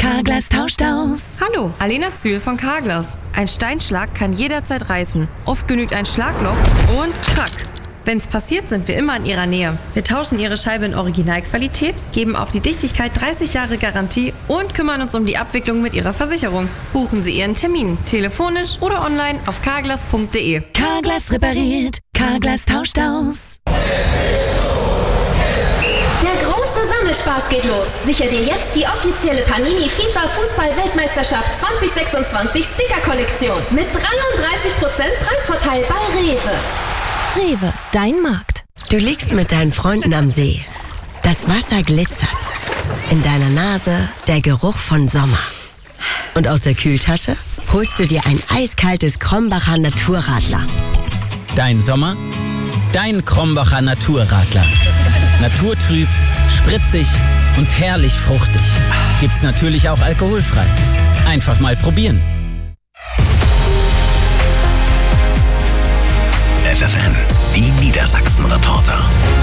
Carglass tauscht aus. Hallo, Alena Zühl von Carglass. Ein Steinschlag kann jederzeit reißen. Oft genügt ein Schlagloch und krack. Wenn's passiert, sind wir immer in Ihrer Nähe. Wir tauschen Ihre Scheibe in Originalqualität, geben auf die Dichtigkeit 30 Jahre Garantie und kümmern uns um die Abwicklung mit Ihrer Versicherung. Buchen Sie Ihren Termin, telefonisch oder online auf carglass.de. Carglass repariert, Carglass tauscht aus. Der große Sammelspaß geht los. Sicher dir jetzt die offizielle Panini FIFA Fußball-Weltmeisterschaft 2026 Sticker-Kollektion mit 33% Preisvorteil bei Rewe. Rewe, dein Markt. Du liegst mit deinen Freunden am See. Das Wasser glitzert. In deiner Nase der Geruch von Sommer. Und aus der Kühltasche holst du dir ein eiskaltes Krombacher Naturradler. Dein Sommer? Dein Krombacher Naturradler. Naturtrüb, spritzig und herrlich fruchtig. Gibt's natürlich auch alkoholfrei. Einfach mal probieren. FFN, die Niedersachsen-Reporter.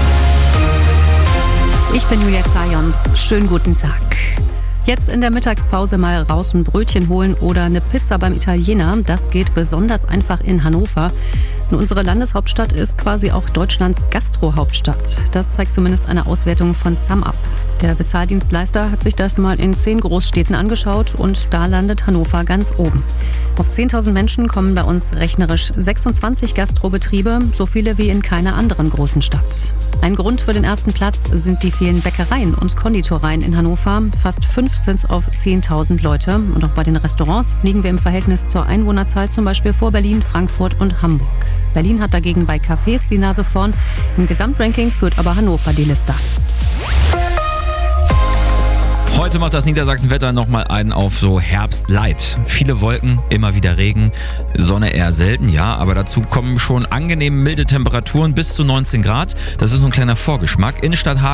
Ich bin Julia Zajons. Schönen guten Tag. Jetzt in der Mittagspause mal raus ein Brötchen holen oder eine Pizza beim Italiener. Das geht besonders einfach in Hannover. Unsere Landeshauptstadt ist quasi auch Deutschlands Gastro-Hauptstadt. Das zeigt zumindest eine Auswertung von SumUp. Der Bezahldienstleister hat sich das mal in 10 Großstädten angeschaut und da landet Hannover ganz oben. Auf 10.000 Menschen kommen bei uns rechnerisch 26 Gastrobetriebe, so viele wie in keiner anderen großen Stadt. Ein Grund für den ersten Platz sind die vielen Bäckereien und Konditoreien in Hannover. Fast 5 sind es auf 10.000 Leute. Und auch bei den Restaurants liegen wir im Verhältnis zur Einwohnerzahl zum Beispiel vor Berlin, Frankfurt und Hamburg. Berlin hat dagegen bei Cafés die Nase vorn. Im Gesamtranking führt aber Hannover die Liste an. Heute macht das Niedersachsenwetter nochmal einen auf so Herbstlight. Viele Wolken, immer wieder Regen, Sonne eher selten, ja, aber dazu kommen schon angenehm milde Temperaturen bis zu 19 Grad. Das ist nur ein kleiner Vorgeschmack. Innenstadt